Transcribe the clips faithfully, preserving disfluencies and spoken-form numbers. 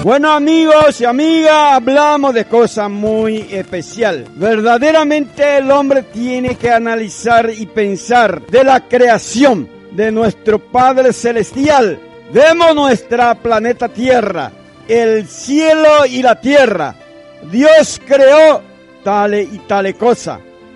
Bueno, amigos y amigas, hablamos de cosas muy especiales. Verdaderamente el hombre tiene que analizar y pensar de la creación de nuestro Padre Celestial. Vemos nuestra planeta Tierra, el cielo y la tierra. Dios creó tales y tales cosas.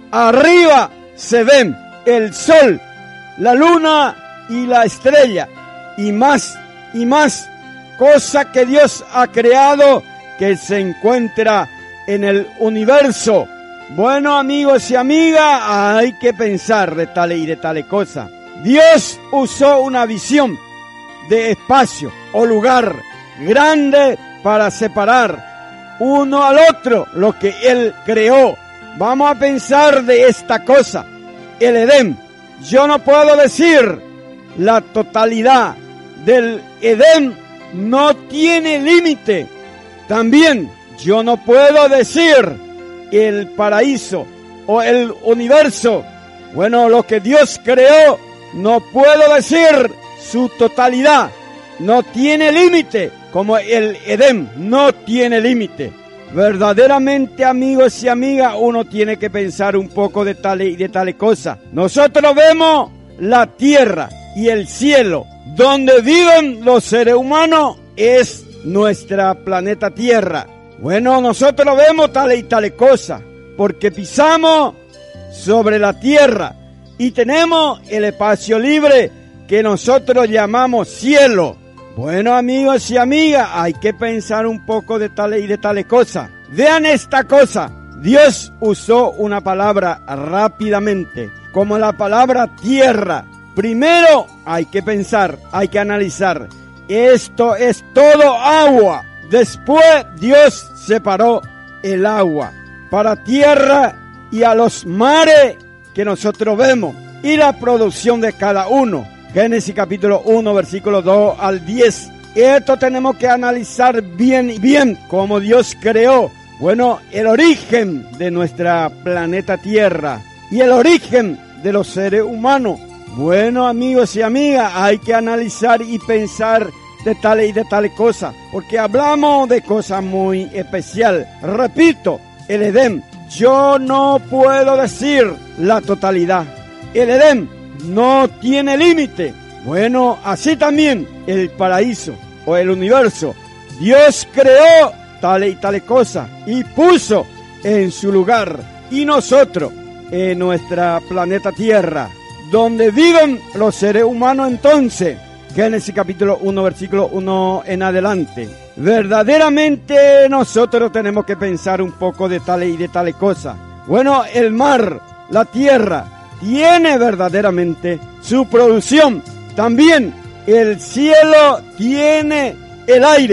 Arriba se ven el sol, la luna y la estrella, y más y más cosas que Dios ha creado que se encuentra en el universo. Bueno, amigos y amigas, hay que pensar de tales y de tales cosas. Dios usó una visión de espacio o lugar grande para separar uno al otro lo que Él creó. Vamos a pensar de esta cosa, el Edén. Yo no puedo decir la totalidad del Edén, no tiene límite. También yo no puedo decir el paraíso o el universo. Bueno, lo que Dios creó, no puedo decir su totalidad. No tiene límite, como el Edén no tiene límite. Verdaderamente, amigos y amigas, uno tiene que pensar un poco de tales y de tales cosas. Nosotros vemos la tierra y el cielo. Donde viven los seres humanos es nuestra planeta Tierra. Bueno, nosotros vemos tales y tales cosas porque pisamos sobre la tierra y tenemos el espacio libre que nosotros llamamos cielo. Bueno, amigos y amigas, hay que pensar un poco de tales y de tales cosas. Vean esta cosa. Dios usó una palabra rápidamente, como la palabra tierra. Primero hay que pensar, hay que analizar. Esto es todo agua. Después Dios separó el agua para tierra y a los mares que nosotros vemos y la producción de cada uno. Génesis capítulo uno, versículo dos al diez. Esto tenemos que analizar bien y bien cómo Dios creó. Bueno, el origen de nuestra planeta Tierra y el origen de los seres humanos. Bueno, amigos y amigas, hay que analizar y pensar de tales y de tales cosas, porque hablamos de cosas muy especiales. Repito, el Edén, yo no puedo decir la totalidad. El Edén no tiene límite. Bueno, así también el paraíso o el universo. Dios creó tales y tales cosas y puso en su lugar. Y nosotros, en nuestra planeta Tierra, donde viven los seres humanos entonces. Génesis capítulo uno, versículo uno en adelante. Verdaderamente nosotros tenemos que pensar un poco de tales y de tales cosas. Bueno, el mar, la tierra, tiene verdaderamente su producción. También el cielo tiene el aire.